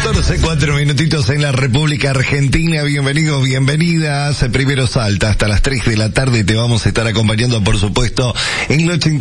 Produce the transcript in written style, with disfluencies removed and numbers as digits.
14, 4 minutitos en la República Argentina. Bienvenidos, bienvenidas. Primero Salta, hasta las 3 de la tarde te vamos a estar acompañando, por supuesto, en el